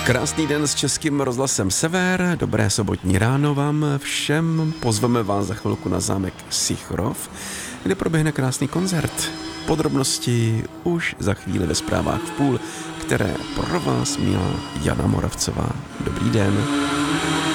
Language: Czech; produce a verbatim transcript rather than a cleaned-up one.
Krásný den s Českým rozhlasem Sever, dobré sobotní ráno vám všem. Pozveme vás za chvilku na zámek Sichrov, kde proběhne krásný koncert. Podrobnosti už za chvíli ve zprávách v půl, které pro vás měla Jana Moravcová. Dobrý den.